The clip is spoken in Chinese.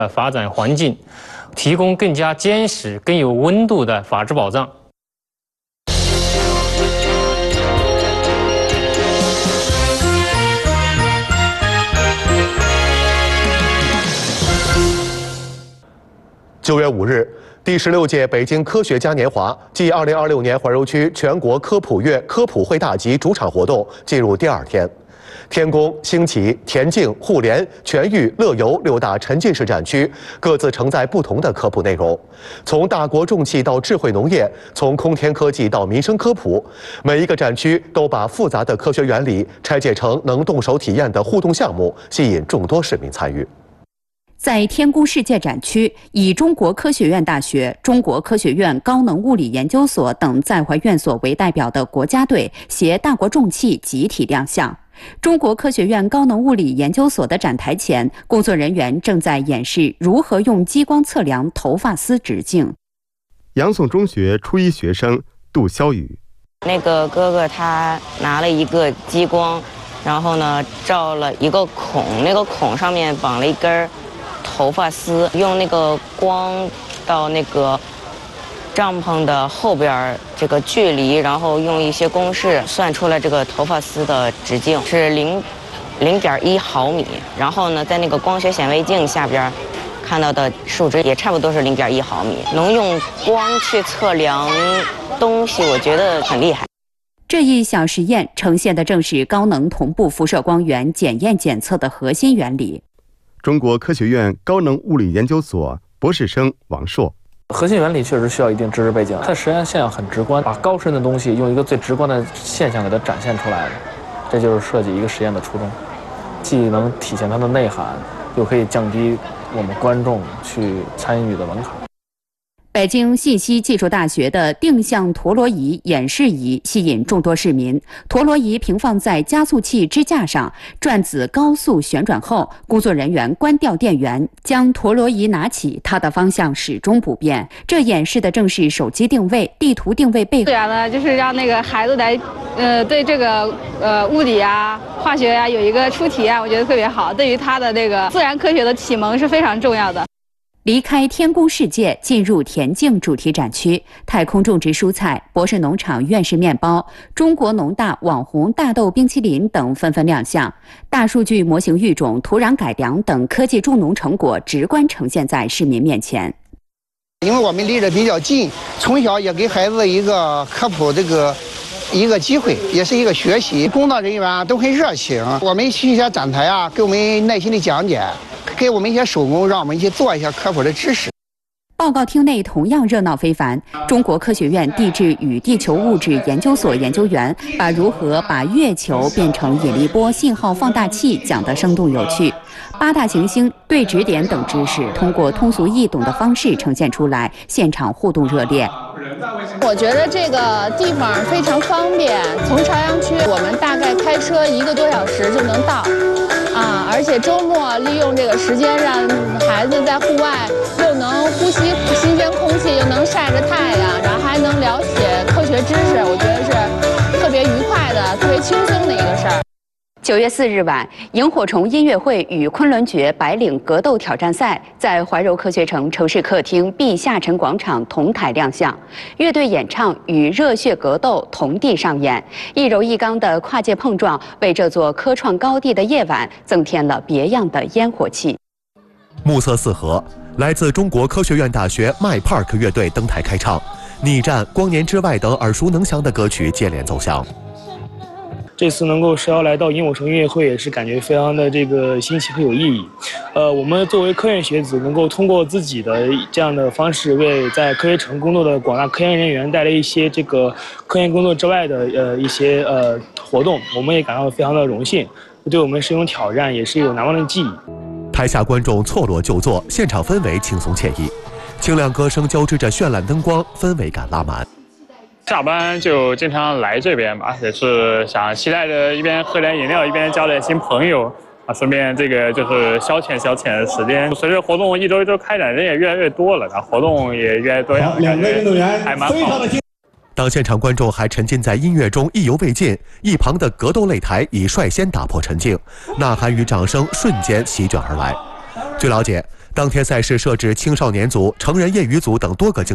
发展环境，提供更加坚实、更有温度的法治保障。 9月5日，第16届北京科学家年华暨2026年怀柔区全国科普月科普会大集主场活动进入第2天。天宫、兴起、田径、互联、全域、乐游6大沉浸式展区各自承载不同的科普内容，从大国重器到智慧农业，从空天科技到民生科普，每一个展区都把复杂的科学原理拆解成能动手体验的互动项目，吸引众多市民参与。 在天宫世界展区，以中国科学院大学、中国科学院高能物理研究所等在华院所为代表的国家队携大国重器集体亮相。中国科学院高能物理研究所的展台前，工作人员正在演示如何用激光测量头发丝直径。 杨宋中学初1学生杜潇雨， 那个哥哥他拿了一个激光，然后呢照了一个孔，那个孔上面绑了一根头发丝，用那个光到那个帐篷的后边这个距离，然后用一些公式算出了这个头发丝的直径是0.1毫米，然后呢在那个光学显微镜下边看到的数值也差不多是0.1毫米，能用光去测量东西，我觉得很厉害。 这一小实验呈现的正是高能同步辐射光源检验检测的核心原理。 中国科学院高能物理研究所博士生王硕， 核心原理确实需要一定知识背景，它实验现象很直观，把高深的东西用一个最直观的现象给它展现出来了，这就是设计一个实验的初衷，既能体现它的内涵，又可以降低我们观众去参与的门槛。 北京信息技术大学的定向陀螺仪演示仪吸引众多市民。陀螺仪平放在加速器支架上，转子高速旋转后，工作人员关掉电源，将陀螺仪拿起，它的方向始终不变。这演示的正是手机定位、地图定位背后。 自然呢，就是让那个孩子来，对这个物理啊、化学啊有一个初体验，我觉得特别好，对于他的这个自然科学的启蒙是非常重要的。 离开天宫世界，进入田径主题展区，太空种植蔬菜、博士农场院士面包、中国农大网红大豆冰淇淋等纷纷亮相。大数据模型育种、土壤改良等科技助农成果直观呈现在市民面前。 因为我们离得比较近，从小也给孩子一个科普一个机会，也是一个学习。工作人员都很热情，我们去一些展台啊，给我们耐心的讲解，给我们一些手工，让我们去做一些科普的知识。 报告厅内同样热闹非凡，中国科学院地质与地球物质研究所研究员把如何把月球变成引力波信号放大器讲得生动有趣，8大行星、对指点等知识通过通俗易懂的方式呈现出来，现场互动热烈。 我觉得这个地方非常方便，从朝阳区我们大概开车1个多小时就能到，而且周末利用这个时间让孩子在户外又能呼吸新鲜空气，又能晒着太阳，然后还能了解科学知识，我觉得是特别愉快的、特别轻松的一个事儿。 9月4日晚，萤火虫音乐会与昆仑决白领格斗挑战赛在怀柔科学城城市客厅 B 下沉广场同台亮相，乐队演唱与热血格斗同地上演，一柔一刚的跨界碰撞为这座科创高地的夜晚增添了别样的烟火气。 暮色四合，来自中国科学院大学 My Park 乐队登台开唱，逆战、光年之外等耳熟能详的歌曲接连奏响。 这次能够受邀来到萤火虫音乐会，也是感觉非常的这个新奇和有意义。我们作为科研学子，能够通过自己的这样的方式，为在科学城工作的广大科研人员带来一些这个科研工作之外的一些活动，我们也感到非常的荣幸，对我们是一种挑战，也是有难忘的记忆。 台下观众错落就坐，现场氛围轻松惬意，清亮歌声交织着绚烂灯光，氛围感拉满。 下班就经常来这边吧，也是想期待着一边喝点饮料，一边交点新朋友啊，顺便这个就是消遣时间。随着活动一周一周开展，人也越来越多了，然后活动也越来越多样， 两位运动员还蛮好的。 当现场观众还沉浸在音乐中意犹未尽，一旁的格斗擂台已率先打破沉静，呐喊与掌声瞬间席卷而来。据了解， 当天赛事设置青少年组、成人业余组等多个竞